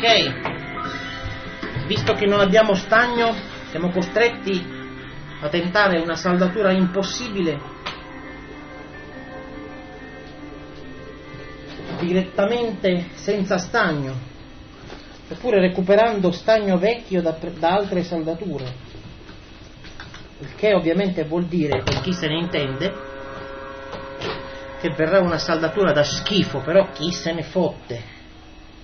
Ok, visto che non abbiamo stagno, siamo costretti a tentare una saldatura impossibile direttamente senza stagno, oppure recuperando stagno vecchio da altre saldature, il che ovviamente vuol dire, per chi se ne intende, che verrà una saldatura da schifo, però chi se ne fotte.